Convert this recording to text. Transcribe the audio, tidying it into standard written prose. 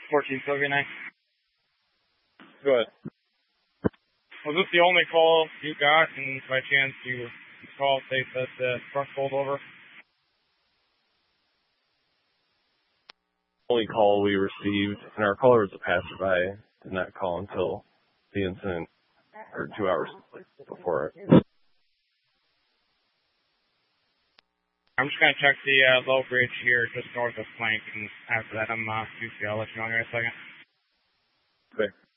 14 Sylvia 9. Go ahead. Was this the only call you got, and by chance you called, they said the truck pulled over? Only call we received, and our caller was a passerby, did not call until the incident, or 2 hours before it. I'm just going to check the low bridge here just north of Plank, and after that I'm I'll let you know in a second. Okay.